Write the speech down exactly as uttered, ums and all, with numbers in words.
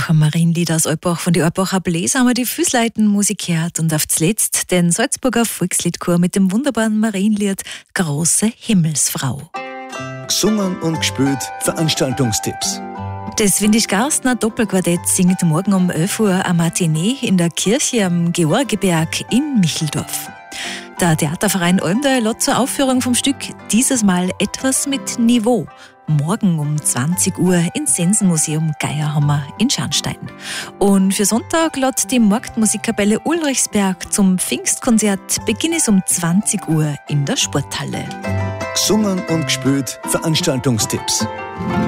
Alpbach, Marienlieder aus Alpbach. Von den Alpbacher Bläser haben wir die Füßleiten-Musik gehört und auf zuletzt den Salzburger Volksliedchor mit dem wunderbaren Marienlied Große Himmelsfrau. Gesungen und gespielt Veranstaltungstipps. Das Windisch-Garstner Doppelquartett singt morgen um elf Uhr am Matinee in der Kirche am Georgiberg in Micheldorf. Der Theaterverein Almdal lädt zur Aufführung vom Stück dieses Mal etwas mit Niveau. Morgen um zwanzig Uhr ins Sensenmuseum Geierhammer in Scharnstein. Und für Sonntag lädt die Marktmusikkapelle Ulrichsberg zum Pfingstkonzert. Beginn ist um zwanzig Uhr in der Sporthalle. Gesungen und gespielt Veranstaltungstipps.